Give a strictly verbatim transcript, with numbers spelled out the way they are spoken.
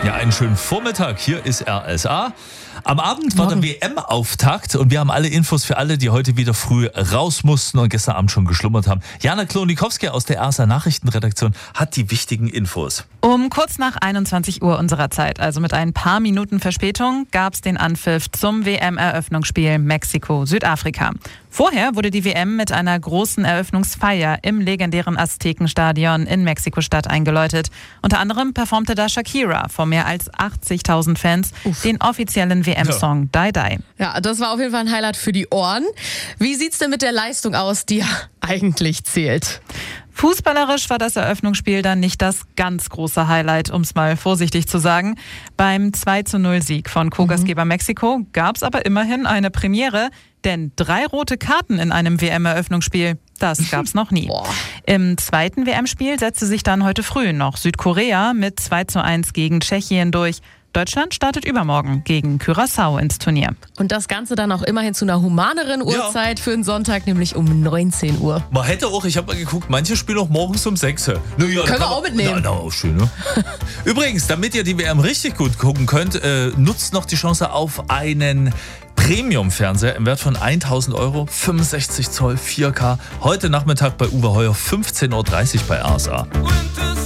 Ja, einen schönen Vormittag. Hier ist R S A. Am Abend war der W M-Auftakt und wir haben alle Infos für alle, die heute wieder früh raus mussten und gestern Abend schon geschlummert haben. Jana Klonikowski aus der R S A-Nachrichtenredaktion hat die wichtigen Infos. Um kurz nach einundzwanzig Uhr unserer Zeit, also mit ein paar Minuten Verspätung, gab es den Anpfiff zum W M-Eröffnungsspiel Mexiko-Südafrika. Vorher wurde die W M mit einer großen Eröffnungsfeier im legendären Aztekenstadion in Mexiko-Stadt eingeläutet. Unter anderem performte da Shakira vor mehr als achtzigtausend Fans Uff. den offiziellen W M-Song ja. Die Die. Ja, das war auf jeden Fall ein Highlight für die Ohren. Wie sieht's denn mit der Leistung aus, die ja eigentlich zählt? Fußballerisch war das Eröffnungsspiel dann nicht das ganz große Highlight, um es mal vorsichtig zu sagen. Beim zwei zu null Sieg von Co-Gastgeber mhm. Mexiko gab es aber immerhin eine Premiere, denn drei rote Karten in einem W M-Eröffnungsspiel, das gab es noch nie. Im zweiten W M-Spiel setzte sich dann heute früh noch Südkorea mit zwei zu eins gegen Tschechien durch. Deutschland startet übermorgen gegen Curaçao ins Turnier. Und das Ganze dann auch immerhin zu einer humaneren Uhrzeit ja. für den Sonntag, nämlich um neunzehn Uhr. Man hätte auch, ich habe mal geguckt, manche spielen auch morgens um sechs. Na ja, Können wir auch mitnehmen. Na, na, auch schön, ne? Übrigens, damit ihr die W M richtig gut gucken könnt, äh, nutzt noch die Chance auf einen Premium-Fernseher im Wert von tausend Euro, fünfundsechzig Zoll, vier K. Heute Nachmittag bei Uwe Heuer, fünfzehn Uhr dreißig bei R S A.